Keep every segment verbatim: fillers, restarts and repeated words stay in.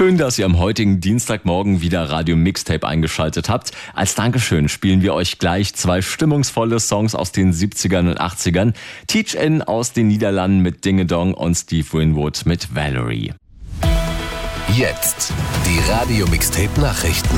Schön, dass ihr am heutigen Dienstagmorgen wieder Radio Mixtape eingeschaltet habt. Als Dankeschön spielen wir euch gleich zwei stimmungsvolle Songs aus den siebzigern und achtzigern. Teach In aus den Niederlanden mit Ding Dong und Steve Winwood mit Valerie. Jetzt die Radio Mixtape Nachrichten.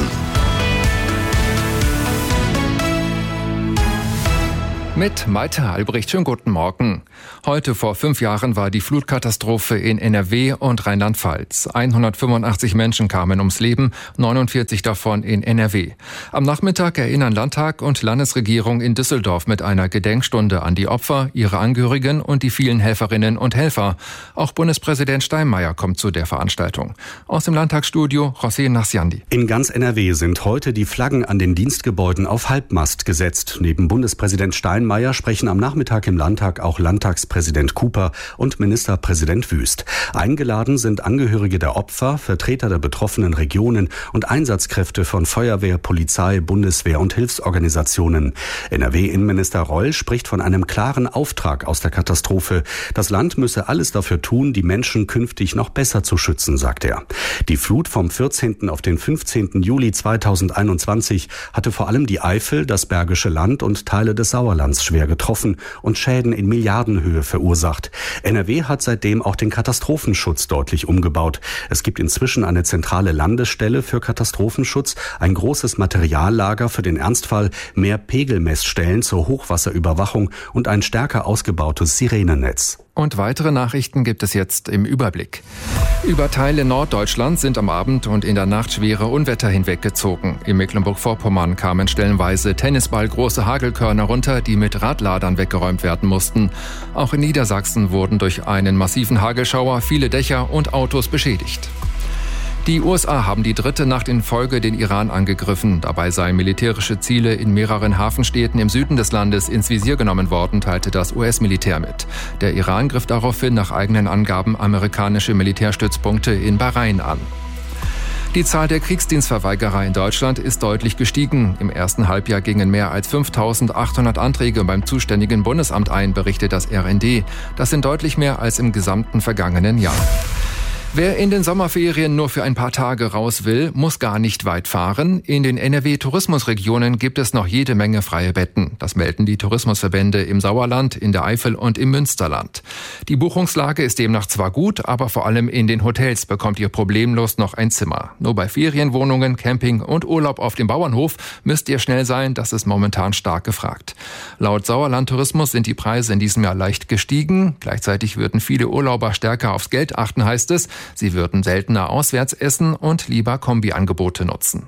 Mit Malte Albrecht, schönen guten Morgen. Heute vor fünf Jahren war die Flutkatastrophe in N R W und Rheinland-Pfalz. hundertfünfundachtzig Menschen kamen ums Leben, neunundvierzig davon in N R W. Am Nachmittag erinnern Landtag und Landesregierung in Düsseldorf mit einer Gedenkstunde an die Opfer, ihre Angehörigen und die vielen Helferinnen und Helfer. Auch Bundespräsident Steinmeier kommt zu der Veranstaltung. Aus dem Landtagsstudio José Naciandi. In ganz N R W sind heute die Flaggen an den Dienstgebäuden auf Halbmast gesetzt. Neben Bundespräsident Steinmeier Steinmeier sprechen am Nachmittag im Landtag auch Landtagspräsident Cooper und Ministerpräsident Wüst. Eingeladen sind Angehörige der Opfer, Vertreter der betroffenen Regionen und Einsatzkräfte von Feuerwehr, Polizei, Bundeswehr und Hilfsorganisationen. N R W-Innenminister Reul spricht von einem klaren Auftrag aus der Katastrophe. Das Land müsse alles dafür tun, die Menschen künftig noch besser zu schützen, sagt er. Die Flut vom vierzehnten auf den fünfzehnten Juli zweitausendeinundzwanzig hatte vor allem die Eifel, das Bergische Land und Teile des Sauerlands schwer getroffen und Schäden in Milliardenhöhe verursacht. N R W hat seitdem auch den Katastrophenschutz deutlich umgebaut. Es gibt inzwischen eine zentrale Landesstelle für Katastrophenschutz, ein großes Materiallager für den Ernstfall, mehr Pegelmessstellen zur Hochwasserüberwachung und ein stärker ausgebautes Sirenennetz. Und weitere Nachrichten gibt es jetzt im Überblick. Über Teile Norddeutschlands sind am Abend und in der Nacht schwere Unwetter hinweggezogen. In Mecklenburg-Vorpommern kamen stellenweise Tennisballgroße Hagelkörner runter, die mit Radladern weggeräumt werden mussten. Auch in Niedersachsen wurden durch einen massiven Hagelschauer viele Dächer und Autos beschädigt. Die U S A haben die dritte Nacht in Folge den Iran angegriffen. Dabei seien militärische Ziele in mehreren Hafenstädten im Süden des Landes ins Visier genommen worden, teilte das U S-Militär mit. Der Iran griff daraufhin nach eigenen Angaben amerikanische Militärstützpunkte in Bahrain an. Die Zahl der Kriegsdienstverweigerer in Deutschland ist deutlich gestiegen. Im ersten Halbjahr gingen mehr als fünftausendachthundert Anträge beim zuständigen Bundesamt ein, berichtet das R N D. Das sind deutlich mehr als im gesamten vergangenen Jahr. Wer in den Sommerferien nur für ein paar Tage raus will, muss gar nicht weit fahren. In den N R W-Tourismusregionen gibt es noch jede Menge freie Betten. Das melden die Tourismusverbände im Sauerland, in der Eifel und im Münsterland. Die Buchungslage ist demnach zwar gut, aber vor allem in den Hotels bekommt ihr problemlos noch ein Zimmer. Nur bei Ferienwohnungen, Camping und Urlaub auf dem Bauernhof müsst ihr schnell sein, das ist momentan stark gefragt. Laut Sauerland Tourismus sind die Preise in diesem Jahr leicht gestiegen. Gleichzeitig würden viele Urlauber stärker aufs Geld achten, heißt es. Sie würden seltener auswärts essen und lieber Kombiangebote nutzen.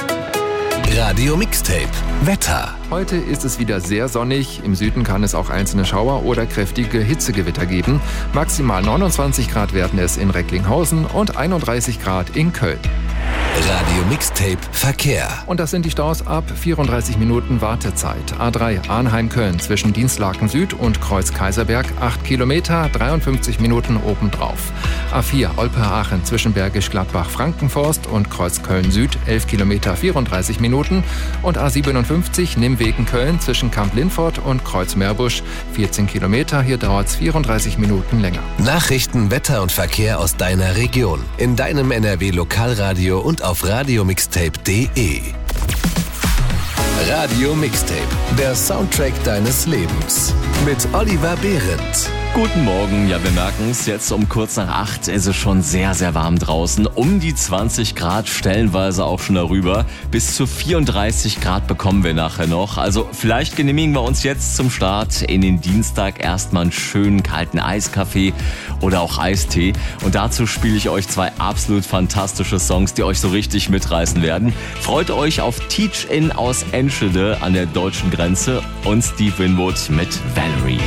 Radio Mixtape Wetter. Heute ist es wieder sehr sonnig. Im Süden kann es auch einzelne Schauer oder kräftige Hitzegewitter geben. Maximal neunundzwanzig Grad werden es in Recklinghausen und einunddreißig Grad in Köln. Radio Mixtape Verkehr. Und das sind die Staus ab vierunddreißig Minuten Wartezeit. A drei Arnheim-Köln zwischen Dienstlaken Süd und Kreuz Kaiserberg acht Kilometer, dreiundfünfzig Minuten obendrauf. A vier Olpe-Aachen zwischen Bergisch Gladbach-Frankenforst und Kreuz Köln Süd elf Kilometer, vierunddreißig Minuten. Und A siebenundfünfzig Nimwegen-Köln zwischen Kamp-Lindfort und Kreuz Meerbusch vierzehn Kilometer. Hier dauert es vierunddreißig Minuten länger. Nachrichten, Wetter und Verkehr aus deiner Region. In deinem N R W-Lokalradio und auf radiomixtape punkt de. Radio Mixtape, der Soundtrack deines Lebens. Mit Oliver Behrendt. Guten Morgen, ja wir merken es, jetzt um kurz nach acht ist es schon sehr, sehr warm draußen. Um die zwanzig Grad, stellenweise auch schon darüber. Bis zu vierunddreißig Grad bekommen wir nachher noch. Also vielleicht genehmigen wir uns jetzt zum Start in den Dienstag erstmal einen schönen kalten Eiskaffee oder auch Eistee. Und dazu spiele ich euch zwei absolut fantastische Songs, die euch so richtig mitreißen werden. Freut euch auf Teach In aus Enschede an der deutschen Grenze und Steve Winwood mit Valerie.